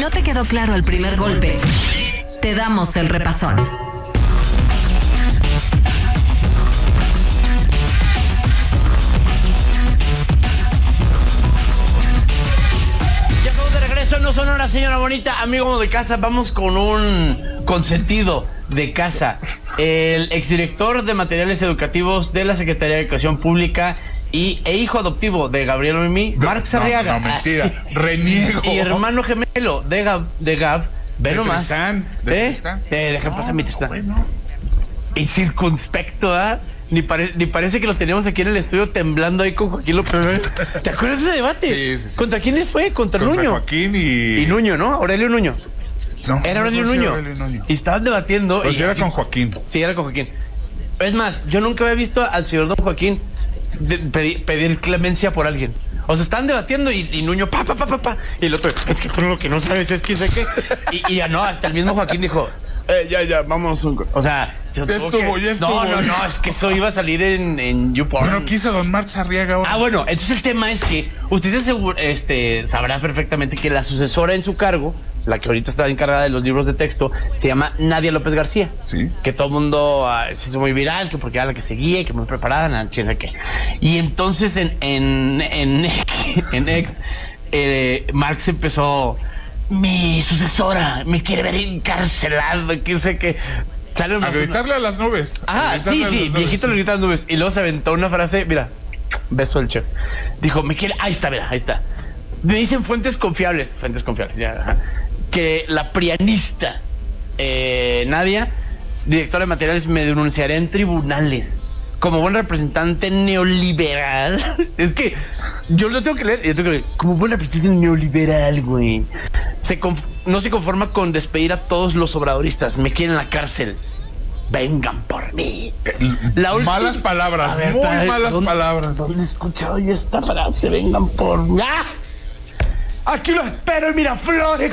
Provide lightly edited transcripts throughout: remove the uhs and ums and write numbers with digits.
no te quedó claro el primer golpe, te damos el repasón. Ya estamos de regreso, no son horas, señora bonita, amigo de casa. Vamos con un consentido de casa. El exdirector de materiales educativos de la Secretaría de Educación Pública e hijo adoptivo de Gabriel Mimi, Marx Arriaga. No, mentira, reniego. Y hermano gemelo de Gab, ve nomás. Tristán, deja pasar mi Tristán. Y circunspecto, ¿ah? Ni parece que lo teníamos aquí en el estudio temblando ahí con Joaquín López. ¿Te acuerdas de ese debate? Sí. ¿Contra quién fue? Contra Nuño. Joaquín y Nuño, ¿no? Aurelio Nuño. No, Era Aurelio Nuño. Y estaban debatiendo. Pues y era así, con Joaquín. Sí, era con Joaquín. Es más, yo nunca había visto al señor don Joaquín pedir clemencia por alguien. O sea, están debatiendo y Nuño, pa. Y el otro, es que lo que no sabes es que sé qué. Y ya no, hasta el mismo Joaquín dijo, ya, vamos. O sea, ya estuvo. No, es que eso iba a salir en YouPorn. Bueno, quiso don Marx Arriaga ahora. Bueno, entonces el tema es que usted sabrá perfectamente que la sucesora en su cargo, la que ahorita está encargada de los libros de texto, se llama Nadia López García. Sí. Que todo el mundo se hizo muy viral, que porque era la que seguía, que muy preparada, que. Y entonces en X, Marx empezó, mi sucesora me quiere ver encarcelado, que sé que. A gritarle a las nubes. Sí, viejito le grita a las nubes. Y luego se aventó una frase, mira, beso al chef. Dijo, ahí está. Me dicen fuentes confiables, ya, que la prianista Nadia, directora de materiales, me denunciará en tribunales como buen representante neoliberal. Es que yo lo tengo que leer, como buen representante neoliberal, güey. No se conforma con despedir a todos los obradoristas. Me quieren en la cárcel. Vengan por mí. Malas palabras, malas palabras. ¿Dónde he escuchado yo esta frase? Vengan por mí. ¡Ah! Aquí lo espero en Miraflores.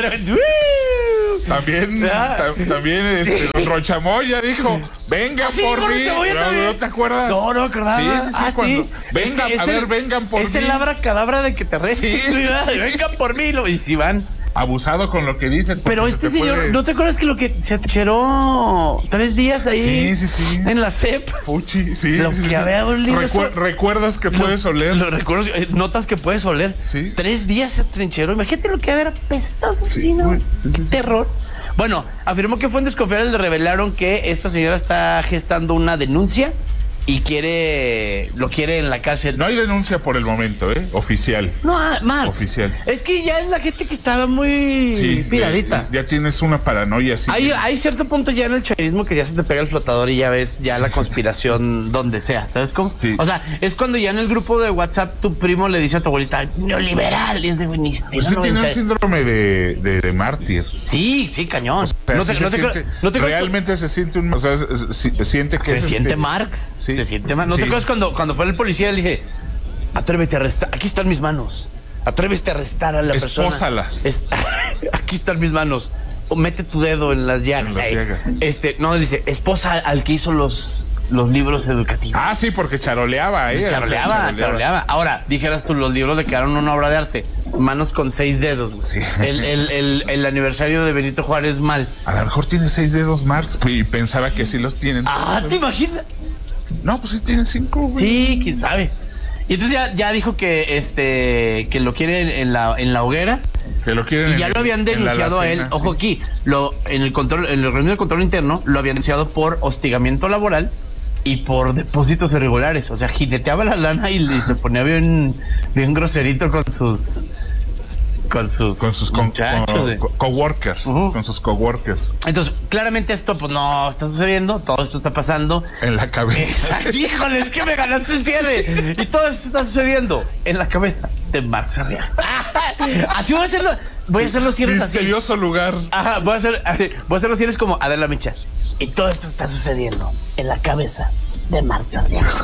También don Rochamoy ya dijo, vengan por mí. ¿No te acuerdas? No me acordaba. Sí. Vengan por mí. Es el abracadabra de que te restes. Sí. Vengan por mí. Y si van. Abusado con lo que dices. Pero este señor, ¿no te acuerdas que lo que se acheró 3 días ahí? Sí. En la CEP. Fuchi, sí. Había un libro. ¿Recuerdas que puedes oler? Lo recuerdo, notas que puedes oler. Sí. 3 días se trincheró. Imagínate lo que haber apestado, sí, ¿no? Terror. Bueno, afirmó que fuentes confiables le revelaron que esta señora está gestando una denuncia y lo quiere en la cárcel. No hay denuncia por el momento, oficial. No, Marc. Oficial. Es que ya es la gente que estaba muy piradita. Ya tienes una paranoia así. Hay cierto punto ya en el chavismo que ya se te pega el flotador y ya ves ya la conspiración donde sea, ¿sabes cómo? Sí. O sea, es cuando ya en el grupo de WhatsApp tu primo le dice a tu abuelita, neoliberal, y es de buenísimo. Pues sí tiene un síndrome de mártir. Sí, cañón. O sea, realmente se siente se siente que se siente Marx. Sí. Se siente Marx. ¿No te acuerdas cuando fue el policía le dije, atrévete a arrestar, aquí están mis manos, atrévete a arrestar a la persona. Espósalas. Aquí están mis manos. O mete tu dedo en las llagas. No, dice, esposa al que hizo los libros educativos. Sí, porque charoleaba, Charoleaba. Ahora, dijeras tú, los libros le quedaron una obra de arte. Manos con 6 dedos. Sí. El aniversario de Benito Juárez mal. A lo mejor tiene 6 dedos Marx y pensaba que sí los tienen. ¿Te imaginas? No, pues sí tienen 5, güey. Sí, quién sabe. Y entonces ya dijo que lo quiere en la hoguera. Que lo quieren. Y ya lo habían denunciado a él. Ojo aquí, en el reunión de control interno lo habían denunciado por hostigamiento laboral y por depósitos irregulares. O sea, jineteaba la lana y se ponía bien groserito con sus muchachos, coworkers, con sus coworkers. Entonces, claramente esto pues no está sucediendo, todo esto está pasando en la cabeza. Híjole, es que me ganaste el cierre. Y todo esto está sucediendo en la cabeza de Marx Arriaga. Así voy a hacerlo. Voy a hacer los cierres así. Misterioso lugar. Voy a hacer los cierres como Adela Micha. Y todo esto está sucediendo en la cabeza de Marx Arriaga.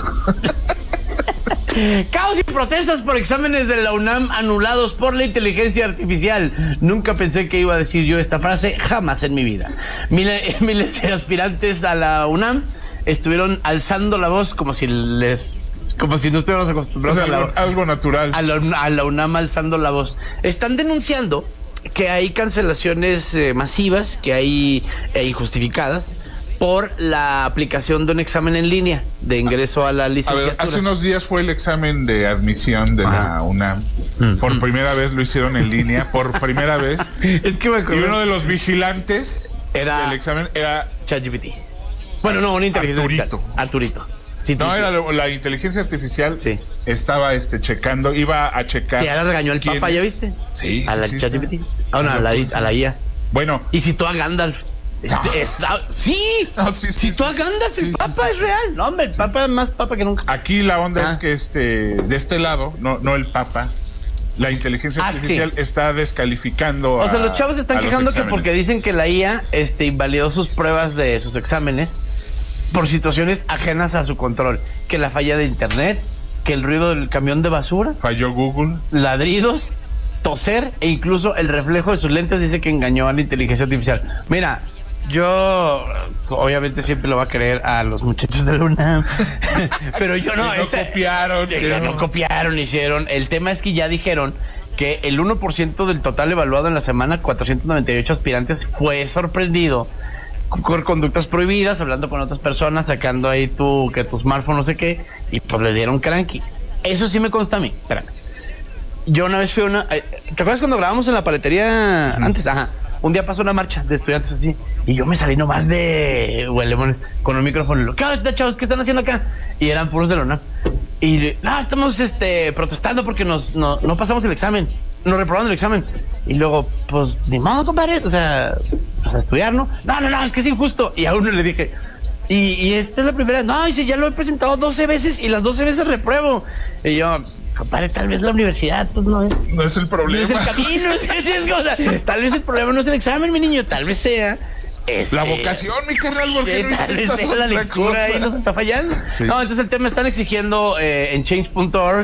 Caos y protestas por exámenes de la UNAM anulados por la inteligencia artificial. Nunca pensé que iba a decir yo esta frase, jamás en mi vida. Miles de aspirantes a la UNAM estuvieron alzando la voz como si no estuviéramos acostumbrados algo natural. A la UNAM alzando la voz. Están denunciando que hay cancelaciones masivas, que hay injustificadas por la aplicación de un examen en línea de ingreso a la licenciatura. A ver, hace unos días fue el examen de admisión de la UNAM. Por primera vez lo hicieron en línea, por primera vez. Es que me acuerdo. Y uno de los vigilantes del examen era ChatGPT. Bueno, no, una inteligencia Arturito. Sí, no, era la inteligencia artificial. Sí. Estaba checando, iba a checar. Que ya la regañó el Papa, ¿ya viste? Sí. A la ChatGPT. A la IA. Bueno. Y citó a Gandalf. Sí, citó a Gandalf, el Papa es real. No, hombre, el Papa es más Papa que nunca. Aquí la onda es que de este lado, no el Papa, la inteligencia artificial está descalificando. O sea, los chavos se están quejando que porque dicen que la IA invalidó sus pruebas de sus exámenes por situaciones ajenas a su control, que la falla de internet, que el ruido del camión de basura, falló Google, ladridos, toser e incluso el reflejo de sus lentes dice que engañó a la inteligencia artificial. Mira, yo obviamente siempre lo va a creer a los muchachos de la UNAM, pero yo no. No copiaron, hicieron. El tema es que ya dijeron que el 1% del total evaluado en la semana, 498 aspirantes, fue sorprendido con conductas prohibidas, hablando con otras personas, sacando ahí tu smartphone, no sé qué, y pues le dieron cranky. Eso sí me consta a mí. Espérame. Yo una vez fui a una... ¿te acuerdas cuando grabamos en la paletería antes? Ajá. Un día pasó una marcha de estudiantes así, y yo me salí nomás con un micrófono. ¿Qué onda, chavos? ¿Qué están haciendo acá? Y eran puros de la UNAM. Y estamos protestando porque no pasamos el examen. Nos reprobaron el examen. Y luego, pues, ni modo, compadre. O sea, pues a estudiar, ¿no? No, es que es injusto. Y a uno le dije, y esta es la primera. No, dice, ya lo he presentado 12 veces y las 12 veces repruebo. Y yo, compadre, tal vez la universidad pues no es el problema. No es el camino. Tal vez el problema no es el examen, mi niño. Tal vez sea la vocación, mi carnal, porque no tal vez sea la lectura ahí nos está fallando. Sí. No, entonces el tema están exigiendo en change.org.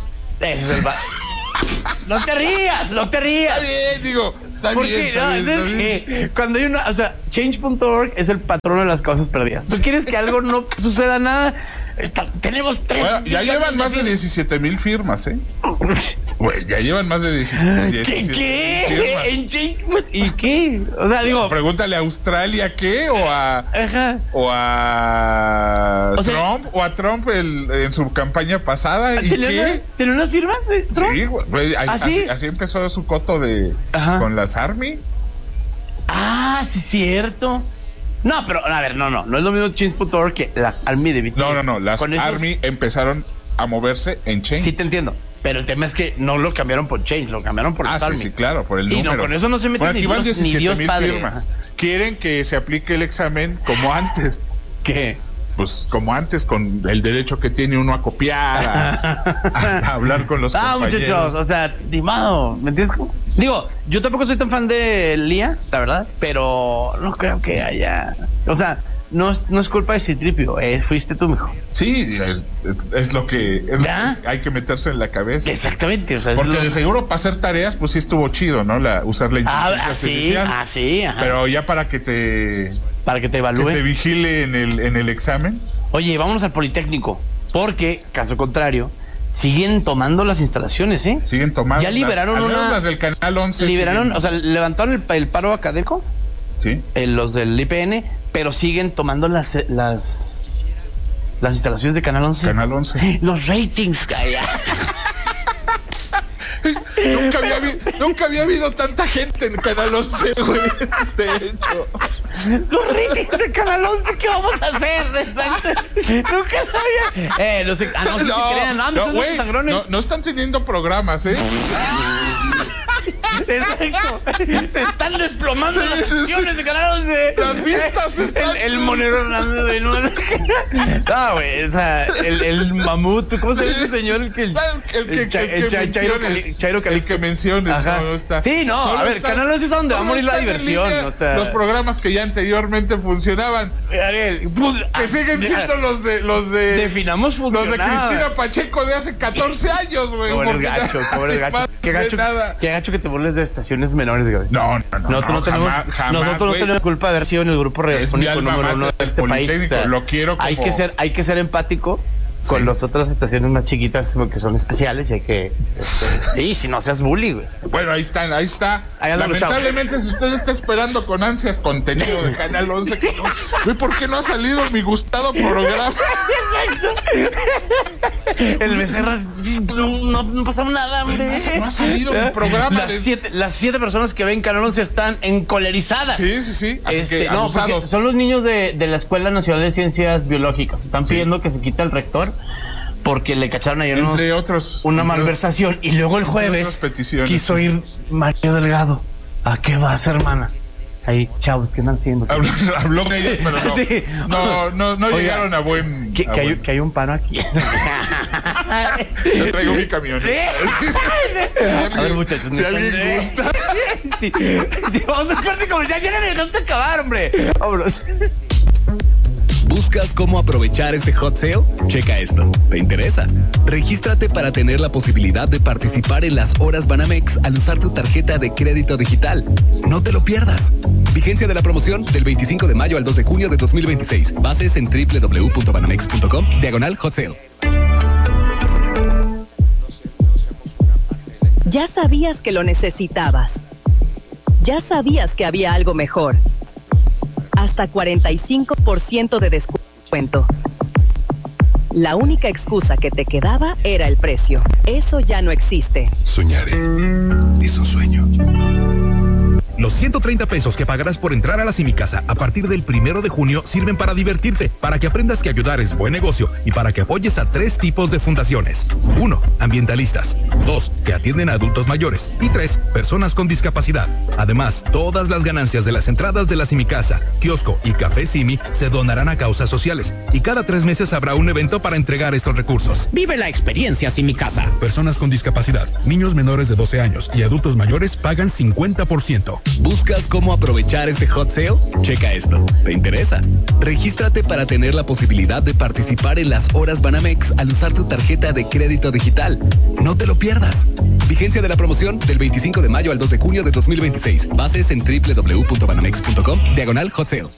No te rías. Está bien, digo. Está bien. Cuando hay una, o sea, change.org es el patrono de las causas perdidas. Tú quieres que algo no suceda nada. Tenemos 3. Bueno, ya llevan más de 17,000 firmas, ¿eh? Güey, ya llevan más de 17,000 firmas. ¿En Change? ¿Y qué? O sea, digo. Pregúntale a Australia qué, o a Trump, o a Trump en su campaña pasada. ¿Y qué? ¿Tiene unas firmas de Trump? Sí, güey. Así empezó su coto con las Army. Ah, sí, cierto. No, pero a ver, no es lo mismo Change.org que las Army de BTS. No, las Army empezaron a moverse en Change. Sí, te entiendo. Pero el tema es que no lo cambiaron por Change, lo cambiaron por las Army. Sí, claro, por el número. Y no, con eso no se meten ni Dios padre. Firmas. Quieren que se aplique el examen como antes. ¿Qué? Pues como antes, con el derecho que tiene uno a copiar, a hablar con los compañeros. Muchachos, o sea, dimado, ¿me entiendes? Digo, yo tampoco soy tan fan de Lía, la verdad, pero no creo que haya... O sea, no es culpa de Citripio, fuiste tú, mijo. Sí, es lo que hay que meterse en la cabeza. Exactamente. O sea, porque de seguro para hacer tareas, pues sí estuvo chido, ¿no? usar la inteligencia artificial. Sí, ajá. Pero ya para que te evalúe, que te vigile en el examen. Oye, vámonos al Politécnico, porque, caso contrario, siguen tomando las instalaciones, ¿eh? Siguen tomando. Ya liberaron las del Canal 11. O sea, levantaron el paro académico. Sí. Los del IPN, pero siguen tomando las instalaciones de Canal 11. Canal 11. Los ratings, calla. Nunca había habido tanta gente en Canal 11, güey. De hecho. Los ratings de Canal 11, ¿qué vamos a hacer? Nunca lo había. No sé. No se crean. No están teniendo programas, ¿eh? Exacto. Se están desplomando las sesiones de Canal 11. Las vistas están. El monero Hernández de nuevo. No, güey. O sea, el mamut. ¿Cómo se llama ese señor? Chairo Cali. El que menciones. No está. Sí, no. Solo a ver, Canal 11 es donde va a morir la diversión. O sea, los programas que ya anteriormente funcionaban. Que siguen siendo los de. Definamos funcionar. Los de Cristina Pacheco de hace 14 años, güey. Pobre gacho. Qué gacho que te burles de estaciones menores, güey. No. Nosotros no tenemos culpa de haber sido en el grupo radiofónico número 1 de este país. O sea, lo quiero como... Hay que ser empático con las otras estaciones más chiquitas que son especiales y hay que... sí, si no seas bully, güey. Bueno, ahí está. Lamentablemente, si usted está esperando con ansias contenido de Canal 11, güey, ¿por qué no ha salido mi gustado programa? El Becerra, no pasamos nada, hombre. No ha salido mi programa. Las 7 personas que ven Canal 11 están encolerizadas. Sí. Así que abusados. Son los niños de la Escuela Nacional de Ciencias Biológicas. Están pidiendo que se quite el rector porque le cacharon ayer una malversación. Y luego el jueves quiso ir Mario Delgado. ¿A qué vas, hermana? Ahí, chavos, ¿qué están haciendo? Habló de ellos, pero no. Sí. No oiga, llegaron a buen... Que hay un paro aquí. Yo traigo mi camión. A ver, muchachos. Si alguien gusta. Sí. Vamos a corte comercial. Ya no te acabar, hombre. Vámonos. ¿Buscas cómo aprovechar este hot sale? Checa esto. ¿Te interesa? Regístrate para tener la posibilidad de participar en las horas Banamex al usar tu tarjeta de crédito digital. No te lo pierdas. Vigencia de la promoción del 25 de mayo al 2 de junio de 2026. Bases en www.banamex.com/hot sale. Ya sabías que lo necesitabas. Ya sabías que había algo mejor. Hasta 45% de descuento. La única excusa que te quedaba era el precio. Eso ya no existe. Soñaré. Es un sueño. Los 130 pesos que pagarás por entrar a la Simicasa a partir del 1 de junio sirven para divertirte, para que aprendas que ayudar es buen negocio y para que apoyes a 3 tipos de fundaciones. 1. Ambientalistas. 2. Que atienden a adultos mayores. Y 3. Personas con discapacidad. Además, todas las ganancias de las entradas de la Simicasa, kiosco y café Simi se donarán a causas sociales. Y cada 3 meses habrá un evento para entregar esos recursos. Vive la experiencia Simicasa. Personas con discapacidad, niños menores de 12 años y adultos mayores pagan 50%. ¿Buscas cómo aprovechar este hot sale? Checa esto. ¿Te interesa? Regístrate para tener la posibilidad de participar en las horas Banamex al usar tu tarjeta de crédito digital. No te lo pierdas. Vigencia de la promoción del 25 de mayo al 2 de junio de 2026. Bases en www.banamex.com/hot sale.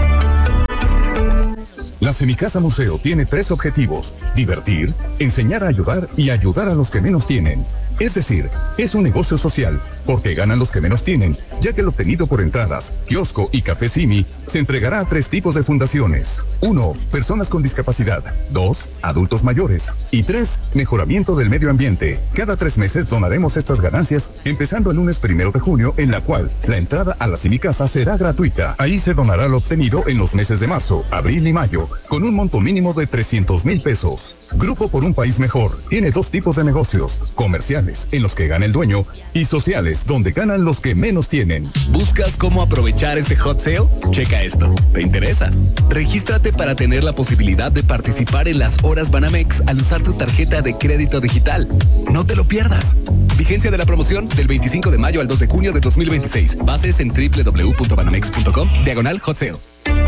La Simicasa Museo tiene 3 objetivos: divertir, enseñar a ayudar y ayudar a los que menos tienen. Es decir, es un negocio social, porque ganan los que menos tienen, ya que lo obtenido por entradas, kiosco y café Simi se entregará a 3 tipos de fundaciones. 1. Personas con discapacidad. 2. Adultos mayores. Y 3. Mejoramiento del medio ambiente. Cada 3 meses donaremos estas ganancias, empezando el lunes 1 de junio, en la cual la entrada a la Simicasa será gratuita. Ahí se donará lo obtenido en los meses de marzo, abril y mayo, con un monto mínimo de 300,000 pesos. Grupo por un País Mejor tiene 2 tipos de negocios: comerciales, en los que gana el dueño, y sociales, donde ganan los que menos tienen. ¿Buscas cómo aprovechar este hot sale? Checa esto. ¿Te interesa? Regístrate para tener la posibilidad de participar en las horas Banamex al usar tu tarjeta de crédito digital. No te lo pierdas. Vigencia de la promoción del 25 de mayo al 2 de junio de 2026. Bases en www.banamex.com/hot sale.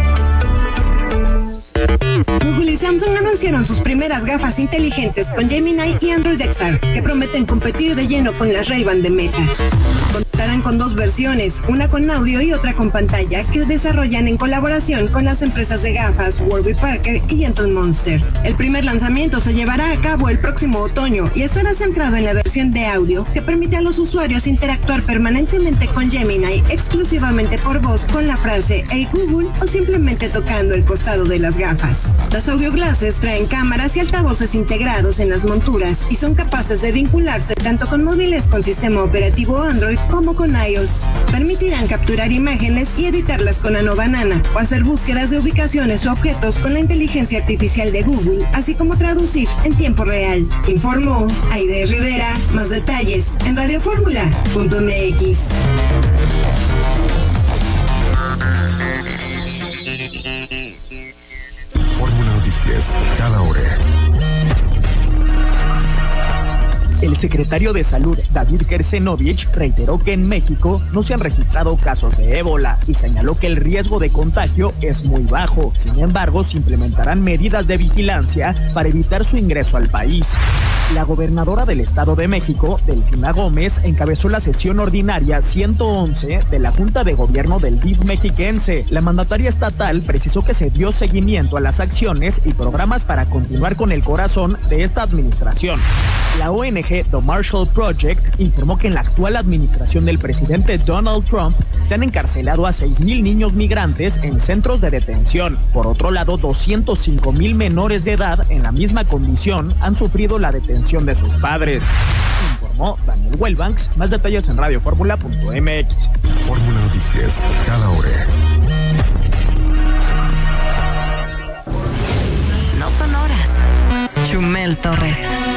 Google y Samsung anunciaron sus primeras gafas inteligentes con Gemini y Android XR, que prometen competir de lleno con las Ray-Ban de Meta. Contarán con 2 versiones, una con audio y otra con pantalla, que desarrollan en colaboración con las empresas de gafas Warby Parker y Gentle Monster. El primer lanzamiento se llevará a cabo el próximo otoño y estará centrado en la versión de audio, que permite a los usuarios interactuar permanentemente con Gemini exclusivamente por voz con la frase "Hey Google" o simplemente tocando el costado de las gafas. Las audio glasses traen cámaras y altavoces integrados en las monturas y son capaces de vincularse tanto con móviles con sistema operativo Android como con iOS. Permitirán capturar imágenes y editarlas con Nano Banana o hacer búsquedas de ubicaciones o objetos con la inteligencia artificial de Google, así como traducir en tiempo real. Informó Aide Rivera. Más detalles en radioformula.mx. Fórmula Noticias, cada hora. El secretario de Salud, David Gersenovich, reiteró que en México no se han registrado casos de ébola y señaló que el riesgo de contagio es muy bajo. Sin embargo, se implementarán medidas de vigilancia para evitar su ingreso al país. La gobernadora del Estado de México, Delfina Gómez, encabezó la sesión ordinaria 111 de la Junta de Gobierno del DIF mexiquense. La mandataria estatal precisó que se dio seguimiento a las acciones y programas para continuar con el corazón de esta administración. La ONG The Marshall Project informó que en la actual administración del presidente Donald Trump se han encarcelado a 6,000 niños migrantes en centros de detención. Por otro lado, 205,000 menores de edad en la misma condición han sufrido la detención de sus padres. Informó Daniel Wellbanks. Más detalles en radioformula.mx. Fórmula Noticias, cada hora. No son horas. Chumel Torres.